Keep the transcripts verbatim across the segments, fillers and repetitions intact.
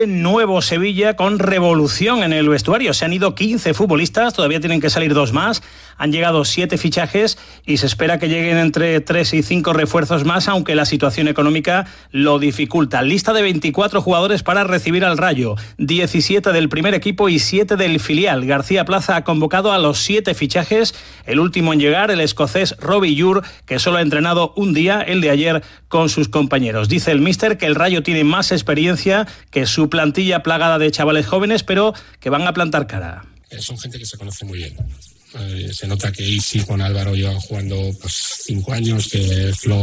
Nuevo Sevilla con revolución en el vestuario. Se han ido quince futbolistas, todavía tienen que salir dos más. Han llegado siete fichajes y se espera que lleguen entre tres y cinco refuerzos más, aunque la situación económica lo dificulta. Lista de veinticuatro jugadores para recibir al Rayo, diecisiete del primer equipo y siete del filial. García Plaza ha convocado a los siete fichajes. El último en llegar, el escocés Robbie Ure, que solo ha entrenado un día, el de ayer, con sus compañeros. Dice el míster que el Rayo tiene más experiencia que su plantilla plagada de chavales jóvenes, pero que van a plantar cara. Son gente que se conoce muy bien. Eh, se nota que Isi con Álvaro llevan jugando pues cinco años, que Flo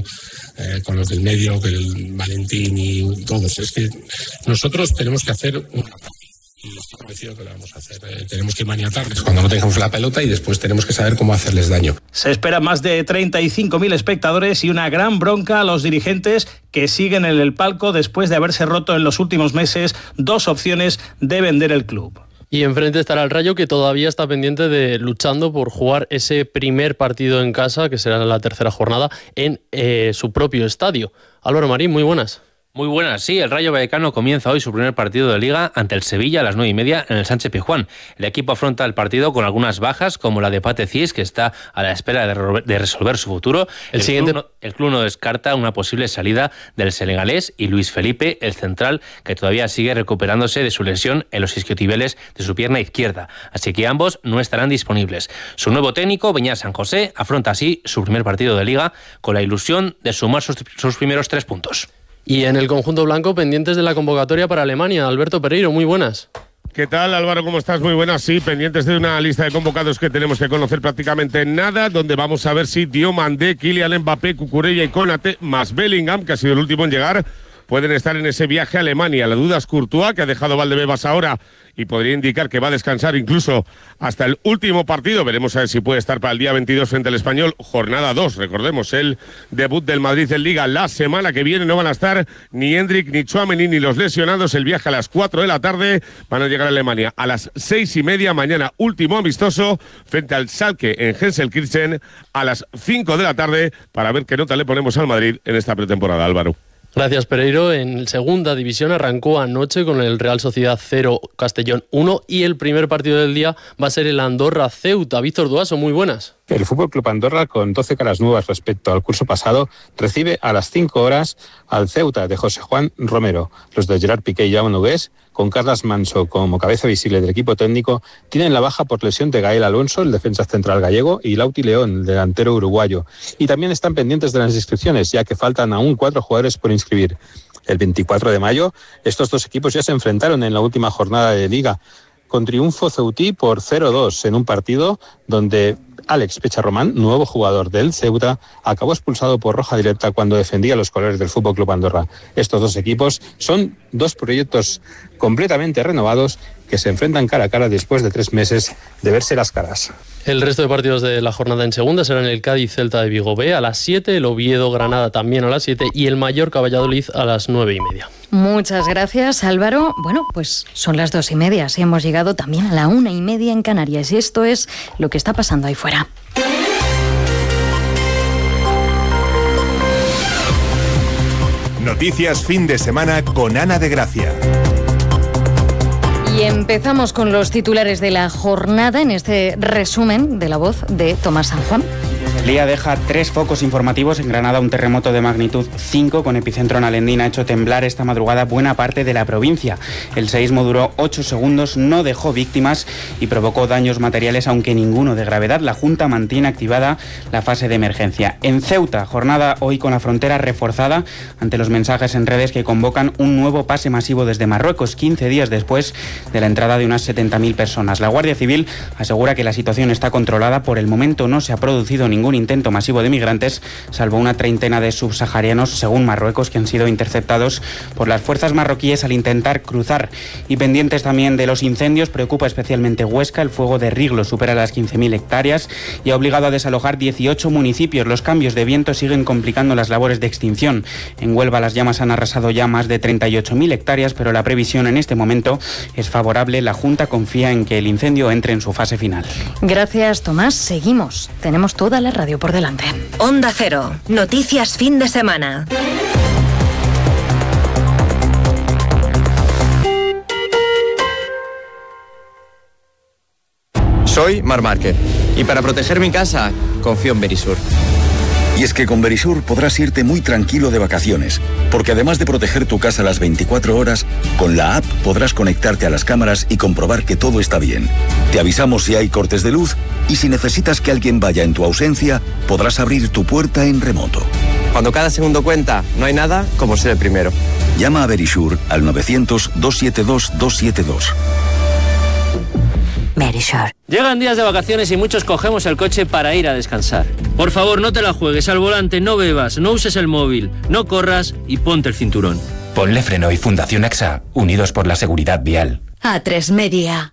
eh, con los del medio, que el Valentín y todos. Es que nosotros tenemos que hacer una... Y estoy convencido que lo vamos a hacer. Eh, tenemos que maniatarles cuando no tengamos la pelota y después tenemos que saber cómo hacerles daño. Se esperan más de treinta y cinco mil espectadores y una gran bronca a los dirigentes que siguen en el palco después de haberse roto en los últimos meses dos opciones de vender el club. Y enfrente estará el Rayo, que todavía está pendiente de luchando por jugar ese primer partido en casa, que será la tercera jornada, en eh, su propio estadio. Álvaro Marín, muy buenas. Muy buenas, sí, el Rayo Vallecano comienza hoy su primer partido de Liga ante el Sevilla a las nueve y media en el Sánchez Pizjuán. El equipo afronta el partido con algunas bajas, como la de Pate Cis, que está a la espera de, re- de resolver su futuro. El, el, siguiente... club no, el club no descarta una posible salida del senegalés y Luis Felipe, el central, que todavía sigue recuperándose de su lesión en los isquiotibiales de su pierna izquierda. Así que ambos no estarán disponibles. Su nuevo técnico, Beñat San José, afronta así su primer partido de Liga con la ilusión de sumar sus, sus primeros tres puntos. Y en el conjunto blanco, pendientes de la convocatoria para Alemania. Alberto Pereiro, muy buenas. ¿Qué tal, Álvaro? ¿Cómo estás? Muy buenas. Sí, pendientes de una lista de convocados que tenemos que conocer prácticamente nada, donde vamos a ver si Diomandé, Kylian Mbappé, Cucurella y Konaté, más Bellingham, que ha sido el último en llegar, pueden estar en ese viaje a Alemania. La duda es Courtois, que ha dejado Valdebebas ahora y podría indicar que va a descansar incluso hasta el último partido. Veremos a ver si puede estar para el día veintidós frente al Español. Jornada dos, recordemos, el debut del Madrid en Liga. La semana que viene no van a estar ni Endrick, ni Tchouaméni, ni los lesionados. El viaje a las cuatro de la tarde. Van a llegar a Alemania a las seis y media. Mañana último amistoso frente al Schalke en Gelsenkirchen a las cinco de la tarde, para ver qué nota le ponemos al Madrid en esta pretemporada, Álvaro. Gracias, Pereiro. En segunda división arrancó anoche con el Real Sociedad cero, Castellón uno, y el primer partido del día va a ser el Andorra-Ceuta. Víctor Duaso, muy buenas. El F C Andorra, con doce caras nuevas respecto al curso pasado, recibe a las cinco horas al Ceuta de José Juan Romero. Los de Gerard Piqué y Jaume Nogués, con Carles Manso como cabeza visible del equipo técnico, tienen la baja por lesión de Gael Alonso, el defensa central gallego, y Lauti León, el delantero uruguayo. Y también están pendientes de las inscripciones, ya que faltan aún cuatro jugadores por inscribir. El veinticuatro de mayo, estos dos equipos ya se enfrentaron en la última jornada de Liga, con triunfo ceutí por cero dos en un partido donde Alex Pecharromán, nuevo jugador del Ceuta, acabó expulsado por roja directa cuando defendía los colores del F C Andorra. Estos dos equipos son dos proyectos completamente renovados que se enfrentan cara a cara después de tres meses de verse las caras. El resto de partidos de la jornada en segunda serán el Cádiz-Celta de Vigo B a las siete, el Oviedo-Granada también a las siete y el Mallorca-Valladolid a las nueve y media. Muchas gracias, Álvaro. Bueno, pues son las dos y media. Sí, hemos llegado también a la una y media en Canarias y esto es lo que está pasando ahí fuera. Noticias fin de semana con Ana de Gracia. Y empezamos con los titulares de la jornada en este resumen de la voz de Tomás San Juan. Lía deja tres focos informativos en Granada. Un terremoto de magnitud cinco con epicentro en Alendín ha hecho temblar esta madrugada buena parte de la provincia. El seísmo duró ocho segundos, no dejó víctimas y provocó daños materiales, aunque ninguno de gravedad. La Junta mantiene activada la fase de emergencia. En Ceuta, jornada hoy con la frontera reforzada ante los mensajes en redes que convocan un nuevo pase masivo desde Marruecos, quince días después de la entrada de unas setenta mil personas. La Guardia Civil asegura que la situación está controlada. Por el momento no se ha producido ningún intento masivo de migrantes, salvo una treintena de subsaharianos, según Marruecos, que han sido interceptados por las fuerzas marroquíes al intentar cruzar. Y pendientes también de los incendios, preocupa especialmente Huesca. El fuego de Riglo supera las quince mil hectáreas y ha obligado a desalojar dieciocho municipios. Los cambios de viento siguen complicando las labores de extinción. En Huelva las llamas han arrasado ya más de treinta y ocho mil hectáreas, pero la previsión en este momento es favorable. La Junta confía en que el incendio entre en su fase final. Gracias, Tomás. Seguimos. Tenemos toda la radio por delante. Onda Cero. Noticias fin de semana. Soy Mar Márquez y para proteger mi casa confío en Verisur. Y es que con Verisur podrás irte muy tranquilo de vacaciones, porque además de proteger tu casa las veinticuatro horas, con la app podrás conectarte a las cámaras y comprobar que todo está bien. Te avisamos si hay cortes de luz y si necesitas que alguien vaya en tu ausencia, podrás abrir tu puerta en remoto. Cuando cada segundo cuenta, no hay nada como ser el primero. Llama a Verisur al novecientos, doscientos setenta y dos, doscientos setenta y dos. Verisur. Llegan días de vacaciones y muchos cogemos el coche para ir a descansar. Por favor, no te la juegues al volante, no bebas, no uses el móvil, no corras y ponte el cinturón. Ponle Freno y Fundación AXA, unidos por la seguridad vial. A tres Media.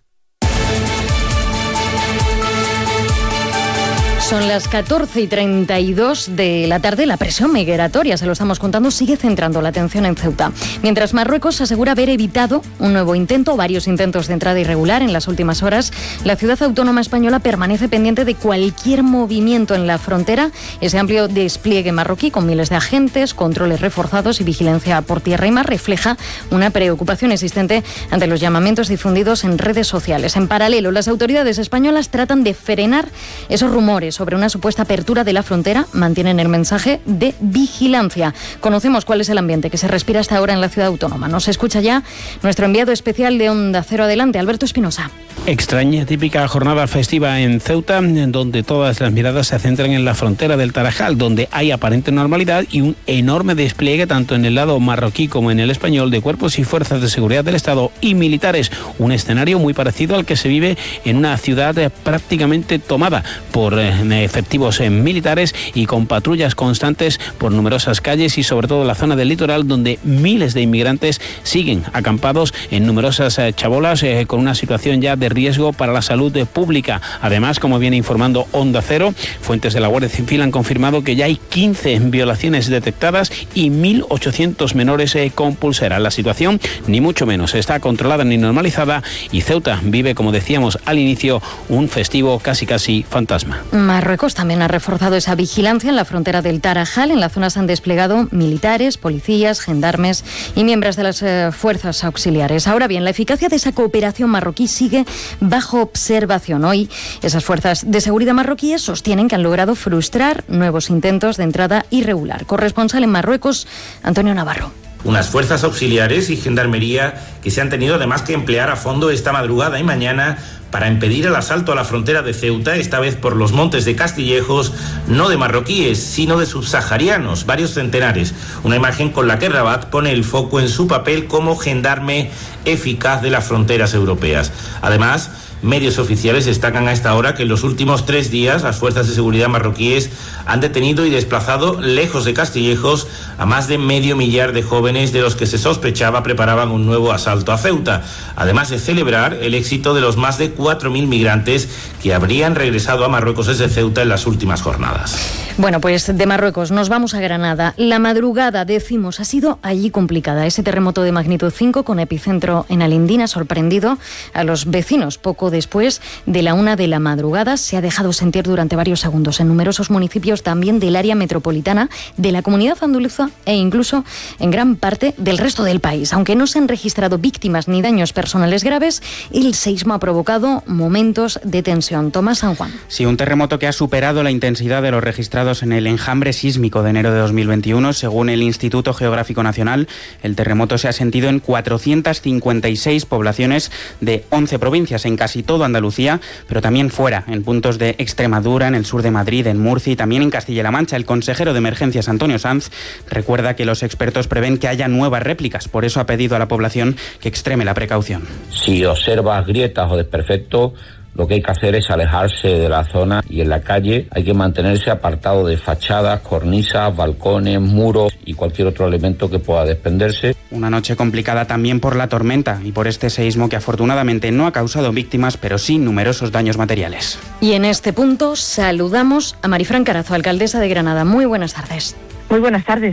Son las catorce y treinta y dos de la tarde. La presión migratoria, se lo estamos contando, sigue centrando la atención en Ceuta. Mientras Marruecos asegura haber evitado un nuevo intento, varios intentos de entrada irregular en las últimas horas, la ciudad autónoma española permanece pendiente de cualquier movimiento en la frontera. Ese amplio despliegue marroquí con miles de agentes, controles reforzados y vigilancia por tierra y mar refleja una preocupación existente ante los llamamientos difundidos en redes sociales. En paralelo, las autoridades españolas tratan de frenar esos rumores sobre una supuesta apertura de la frontera, mantienen el mensaje de vigilancia. Conocemos cuál es el ambiente que se respira hasta ahora en la ciudad autónoma. Nos escucha ya nuestro enviado especial de Onda Cero. Adelante, Alberto Espinosa. Extraña, típica jornada festiva en Ceuta, en donde todas las miradas se centran en la frontera del Tarajal, donde hay aparente normalidad y un enorme despliegue tanto en el lado marroquí como en el español de cuerpos y fuerzas de seguridad del Estado y militares. Un escenario muy parecido al que se vive en una ciudad prácticamente tomada por efectivos militares y con patrullas constantes por numerosas calles y sobre todo la zona del litoral, donde miles de inmigrantes siguen acampados en numerosas chabolas eh, con una situación ya de riesgo para la salud pública. Además, como viene informando Onda Cero, fuentes de la Guardia Civil han confirmado que ya hay quince violaciones detectadas y mil ochocientos menores eh, con pulsera. La situación ni mucho menos está controlada ni normalizada y Ceuta vive, como decíamos al inicio, un festivo casi casi fantasma. Marruecos también ha reforzado esa vigilancia en la frontera del Tarajal. En la zona se han desplegado militares, policías, gendarmes y miembros de las eh, fuerzas auxiliares. Ahora bien, la eficacia de esa cooperación marroquí sigue bajo observación. Hoy, esas fuerzas de seguridad marroquíes sostienen que han logrado frustrar nuevos intentos de entrada irregular. Corresponsal en Marruecos, Antonio Navarro. Unas fuerzas auxiliares y gendarmería que se han tenido además que emplear a fondo esta madrugada y mañana para impedir el asalto a la frontera de Ceuta, esta vez por los montes de Castillejos, no de marroquíes, sino de subsaharianos, varios centenares. Una imagen con la que Rabat pone el foco en su papel como gendarme eficaz de las fronteras europeas. Además, medios oficiales destacan a esta hora que en los últimos tres días las fuerzas de seguridad marroquíes han detenido y desplazado lejos de Castillejos a más de medio millar de jóvenes de los que se sospechaba preparaban un nuevo asalto a Ceuta, además de celebrar el éxito de los más de cuatro mil migrantes que habrían regresado a Marruecos desde Ceuta en las últimas jornadas. Bueno, pues de Marruecos nos vamos a Granada. La madrugada, decimos, ha sido allí complicada. Ese terremoto de magnitud cinco con epicentro en Alindina ha sorprendido a los vecinos. Poco después de la una de la madrugada se ha dejado sentir durante varios segundos en numerosos municipios también del área metropolitana, de la comunidad andaluza e incluso en gran parte del resto del país. Aunque no se han registrado víctimas ni daños personales graves, el seísmo ha provocado momentos de tensión. Tomás San Juan. Sí, un terremoto que ha superado la intensidad de los registrados en el enjambre sísmico de enero de dos mil veintiuno. Según el Instituto Geográfico Nacional, el terremoto se ha sentido en cuatrocientas cincuenta y seis poblaciones de once provincias, en casi toda Andalucía, pero también fuera, en puntos de Extremadura, en el sur de Madrid, en Murcia y también en Castilla-La Mancha. El consejero de Emergencias, Antonio Sanz, recuerda que los expertos prevén que haya nuevas réplicas. Por eso ha pedido a la población que extreme la precaución. Si observas grietas o desperfectos, lo que hay que hacer es alejarse de la zona y en la calle hay que mantenerse apartado de fachadas, cornisas, balcones, muros y cualquier otro elemento que pueda desprenderse. Una noche complicada también por la tormenta y por este seísmo que afortunadamente no ha causado víctimas, pero sí numerosos daños materiales. Y en este punto saludamos a Marifran Carazo, alcaldesa de Granada. Muy buenas tardes. Muy buenas tardes.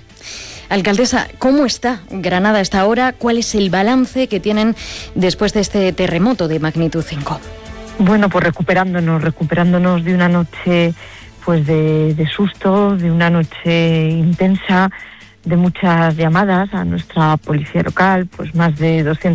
Alcaldesa, ¿cómo está Granada a esta hora? ¿Cuál es el balance que tienen después de este terremoto de magnitud cinco? Bueno, pues recuperándonos, recuperándonos de una noche pues de, de susto, de una noche intensa, de muchas llamadas a nuestra policía local, pues más de doscientas